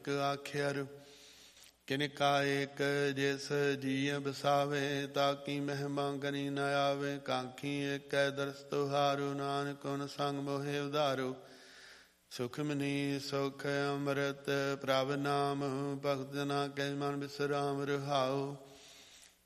ਨਾਨਕ ਆਖਿਆਰ। ਕਿਨ ਕਾ ਏਕ ਜਿਸ ਜੀਅ ਬਸਾਵੇ, ਤਾਕੀ ਮਹਿਮਾ ਕਰੀ ਨ ਆਵੇ। ਕਾਖੀ ਏਕੈ ਦਰਸ ਤੁਹਾਰੂ, ਨਾਨਕ ਹੁਨ ਸੰਗ ਮੋਹਿ ਉਧਾਰੂ। ਸੁਖਮਨੀ ਸੁਖ ਅੰਮ੍ਰਿਤ ਪ੍ਰਭ ਨਾਮ, ਭਗਤ ਜਨਾ ਕੈ ਮਨ ਬਿਸਰਾਮ ਰਹਾਉ।